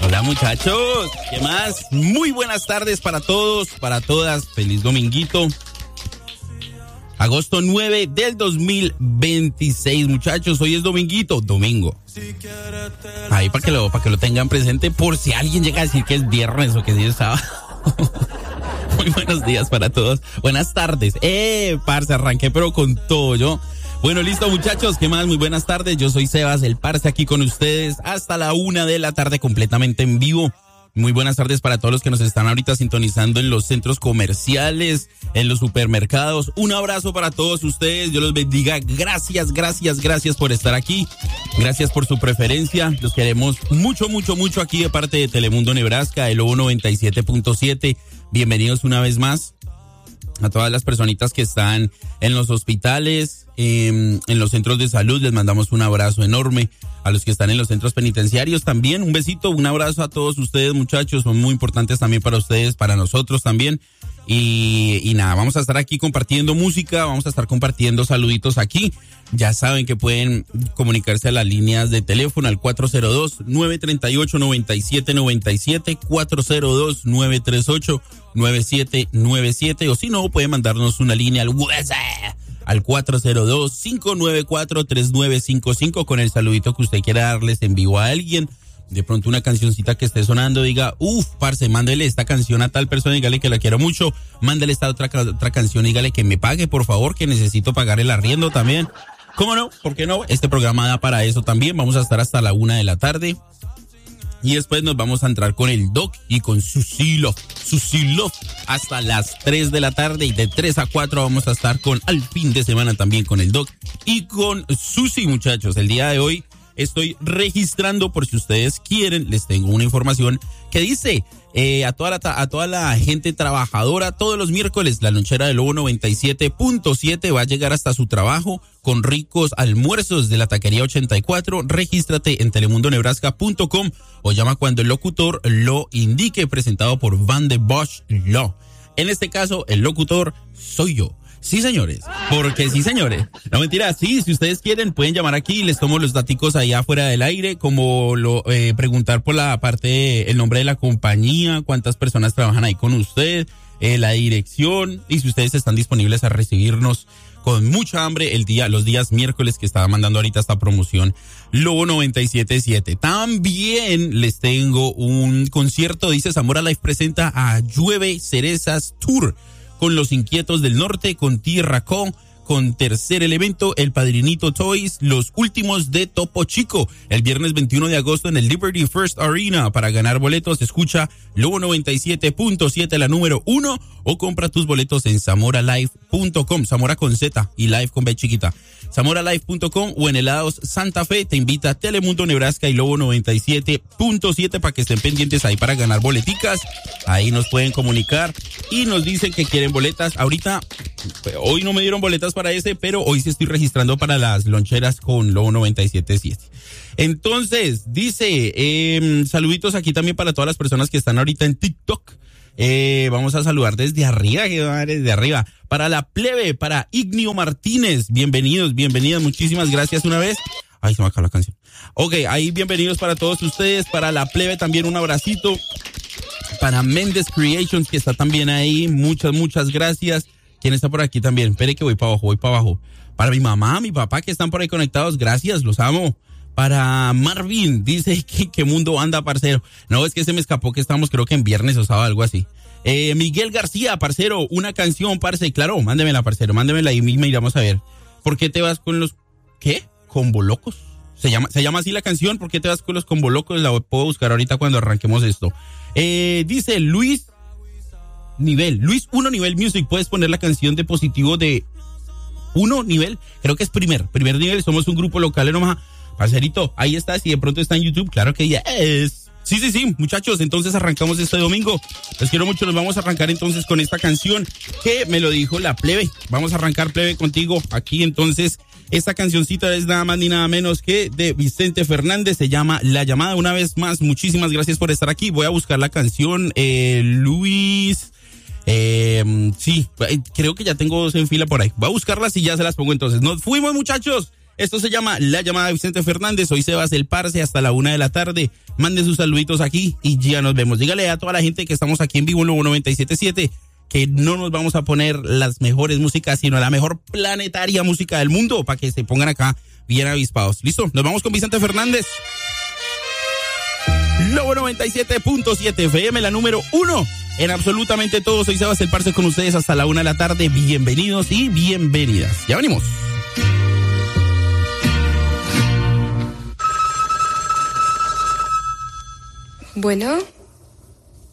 Hola muchachos, ¿qué más? Muy buenas tardes para todos, para todas. Feliz dominguito. Agosto 9 del 2026, muchachos. Hoy es dominguito, domingo. Ahí para que lo tengan presente por si alguien llega a decir que es viernes o que es sábado. Muy buenos días para todos. Buenas tardes. Parce, arranqué pero con todo yo. Bueno, listo muchachos, ¿qué más? Muy buenas tardes. Yo soy Sebas, el parce, aquí con ustedes hasta la 1 de la tarde completamente en vivo. Muy buenas tardes para todos los que nos están ahorita sintonizando en los centros comerciales, en los supermercados. Un abrazo para todos ustedes. Dios los bendiga. Gracias por estar aquí. Gracias por su preferencia. Los queremos mucho aquí de parte de Telemundo Nebraska, el Lobo 97.7. Bienvenidos una vez más a todas las personitas que están en los hospitales, en los centros de salud. Les mandamos un abrazo enorme. A los que están en los centros penitenciarios también, un besito, un abrazo a todos ustedes, muchachos. Son muy importantes también para ustedes, para nosotros también. Y nada, vamos a estar aquí compartiendo música, vamos a estar compartiendo saluditos aquí. Ya saben que pueden comunicarse a las líneas de teléfono al 402-938-9797, 402-938-9797, o si no, pueden mandarnos una línea al WhatsApp al 402-594-3955 con el saludito que usted quiera darles en vivo a alguien. De pronto una cancioncita que esté sonando, diga, parce, mándele esta canción a tal persona, dígale que la quiero mucho, mándele esta otra canción, dígale que me pague, por favor, que necesito pagar el arriendo también. ¿Cómo no? ¿Por qué no? Este programa da para eso también. Vamos a estar hasta la 1 de la tarde. Y después nos vamos a entrar con el Doc y con Susilo hasta las 3 de la tarde. Y de 3 a 4 vamos a estar con al fin de semana también con el Doc y con Susi, muchachos. El día de hoy estoy registrando, por si ustedes quieren, les tengo una información que dice a toda la gente trabajadora, todos los miércoles la lonchera del Lobo 97.7 va a llegar hasta su trabajo con ricos almuerzos de la Taquería 84. Regístrate en telemundonebraska.com o llama cuando el locutor lo indique, presentado por Van de Bosch Law. En este caso, el locutor soy yo. Sí, señores, porque sí, señores. No, mentira, sí, si ustedes quieren pueden llamar aquí, les tomo los daticos allá afuera del aire, como preguntar por la parte, el nombre de la compañía, cuántas personas trabajan ahí con usted, la dirección, y si ustedes están disponibles a recibirnos con mucha hambre los días miércoles que estaba mandando ahorita esta promoción Lobo 97.7. También les tengo un concierto, dice Zamora Live presenta a Llueve Cerezas Tour, con Los Inquietos del Norte, con Tierra con Tercer Elemento, El Padrinito Toys, Los Últimos de Topo Chico, el viernes 21 de agosto en el Liberty First Arena. Para ganar boletos, escucha Lobo 97.7, la número 1, o compra tus boletos en zamoralive.com, Zamora con Z y Live con B chiquita, zamoralive.com, o en Helados Santa Fe. Te invita a Telemundo Nebraska y Lobo 97.7 para que estén pendientes ahí para ganar boleticas. Ahí nos pueden comunicar y nos dicen que quieren boletas. Ahorita, hoy no me dieron boletas para ese, pero hoy sí estoy registrando para las loncheras con Lobo 97.7. Entonces, dice, saluditos aquí también para todas las personas que están ahorita en TikTok. Vamos a saludar desde arriba, desde arriba. Para la plebe, para Ignio Martínez, bienvenidas, muchísimas gracias una vez. Ay, se me acabó la canción. Ok, ahí bienvenidos para todos ustedes. Para la plebe también un abracito. Para Méndez Creations, que está también ahí, muchas gracias. ¿Quién está por aquí también? Espere que voy para abajo. Para mi mamá, mi papá, que están por ahí conectados, gracias, los amo. Para Marvin, dice que mundo anda, parcero. No, es que se me escapó que estamos, creo que en viernes o sábado, algo así. Miguel García, parcero, una canción, parce, claro, mándemela, parcero, mándemela y me iremos a ver. ¿Por qué te vas con los, qué? ¿Combolocos? Se llama así la canción, ¿por qué te vas con los combolocos? La puedo buscar ahorita cuando arranquemos esto. Dice Luis 1 Nivel Music, puedes poner la canción de Positivo de 1 Nivel, creo que es primer nivel, somos un grupo local en Omaha. Parcerito, ahí está, si de pronto está en YouTube, claro que ya es. Sí, muchachos, entonces arrancamos este domingo. Les quiero mucho, nos vamos a arrancar entonces con esta canción que me lo dijo la plebe. Vamos a arrancar, plebe, contigo aquí entonces. Esta cancioncita es nada más ni nada menos que de Vicente Fernández, se llama La Llamada. Una vez más, muchísimas gracias por estar aquí. Voy a buscar la canción, Luis. Sí, creo que ya tengo dos en fila por ahí. Voy a buscarlas y ya se las pongo entonces. Nos fuimos, muchachos. Esto se llama La Llamada de Vicente Fernández. Hoy Sebas el Parce hasta la 1 de la tarde. Mande sus saluditos aquí y ya nos vemos. Dígale a toda la gente que estamos aquí en vivo en Lobo 97.7 que no nos vamos a poner las mejores músicas, sino la mejor planetaria música del mundo para que se pongan acá bien avispados. ¿Listo? Nos vamos con Vicente Fernández. Lobo 97.7 FM, la número 1 en absolutamente todo. Soy Sebas el Parce con ustedes hasta la 1 de la tarde. Bienvenidos y bienvenidas. Ya venimos. Bueno.